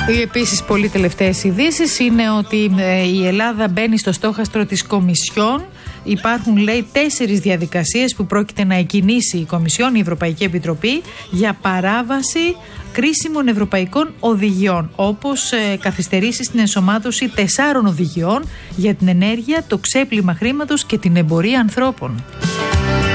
Οι επίσης πολύ τελευταίες ειδήσεις είναι ότι η Ελλάδα μπαίνει στο στόχαστρο της Κομισιόν. Υπάρχουν, λέει, 4 διαδικασίες που πρόκειται να εκκινήσει η Κομισιόν, η Ευρωπαϊκή Επιτροπή, για παράβαση κρίσιμων ευρωπαϊκών οδηγιών, όπως καθυστερήσεις στην ενσωμάτωση 4 οδηγιών για την ενέργεια, το ξέπλυμα χρήματος και την εμπορία ανθρώπων.